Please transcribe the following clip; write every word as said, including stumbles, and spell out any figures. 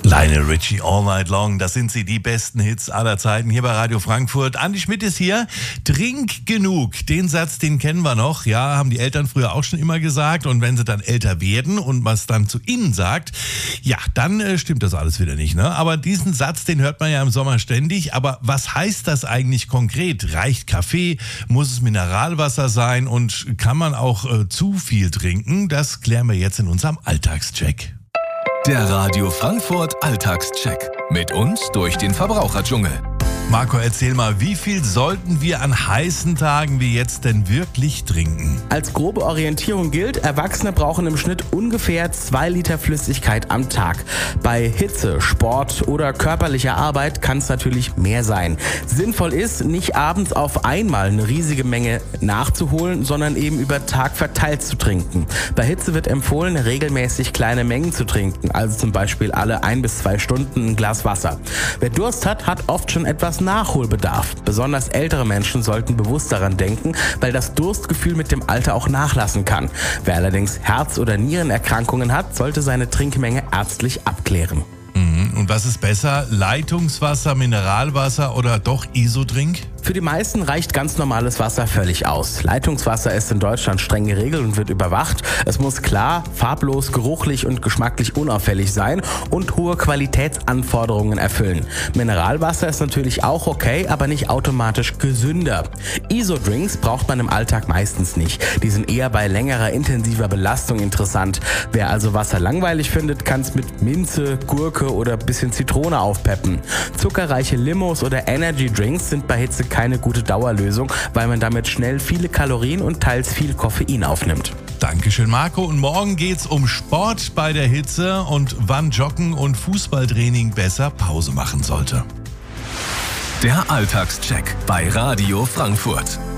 Lionel Richie, All Night Long, das sind sie, die besten Hits aller Zeiten hier bei Radio Frankfurt. Andi Schmidt ist hier. Trink genug. Den Satz, den kennen wir noch. Ja, haben die Eltern früher auch schon immer gesagt. Und wenn sie dann älter werden und was dann zu ihnen sagt, ja, dann äh, stimmt das alles wieder nicht, ne? Aber diesen Satz, den hört man ja im Sommer ständig. Aber was heißt das eigentlich konkret? Reicht Kaffee? Muss es Mineralwasser sein? Und kann man auch äh, zu viel trinken? Das klären wir jetzt in unserem Alltagscheck. Der Radio Frankfurt Alltagscheck. Mit uns durch den Verbraucherdschungel. Marco, erzähl mal, wie viel sollten wir an heißen Tagen wie jetzt denn wirklich trinken? Als grobe Orientierung gilt, Erwachsene brauchen im Schnitt ungefähr zwei Liter Flüssigkeit am Tag. Bei Hitze, Sport oder körperlicher Arbeit kann es natürlich mehr sein. Sinnvoll ist, nicht abends auf einmal eine riesige Menge nachzuholen, sondern eben über Tag verteilt zu trinken. Bei Hitze wird empfohlen, regelmäßig kleine Mengen zu trinken, also zum Beispiel alle ein bis zwei Stunden ein Glas Wasser. Wer Durst hat, hat oft schon etwas Nachholbedarf. Besonders ältere Menschen sollten bewusst daran denken, weil das Durstgefühl mit dem Alter auch nachlassen kann. Wer allerdings Herz- oder Nierenerkrankungen hat, sollte seine Trinkmenge ärztlich abklären. Und was ist besser, Leitungswasser, Mineralwasser oder doch Isodrink? Für die meisten reicht ganz normales Wasser völlig aus. Leitungswasser ist in Deutschland streng geregelt und wird überwacht. Es muss klar, farblos, geruchlich und geschmacklich unauffällig sein und hohe Qualitätsanforderungen erfüllen. Mineralwasser ist natürlich auch okay, aber nicht automatisch gesünder. Isodrinks braucht man im Alltag meistens nicht. Die sind eher bei längerer, intensiver Belastung interessant. Wer also Wasser langweilig findet, kann es mit Minze, Gurke oder ein bisschen Zitrone aufpeppen. Zuckerreiche Limos oder Energy Drinks sind bei Hitze keine gute Dauerlösung, weil man damit schnell viele Kalorien und teils viel Koffein aufnimmt. Dankeschön, Marco. Und morgen geht's um Sport bei der Hitze und wann Joggen und Fußballtraining besser Pause machen sollte. Der Alltagscheck bei Radio Frankfurt.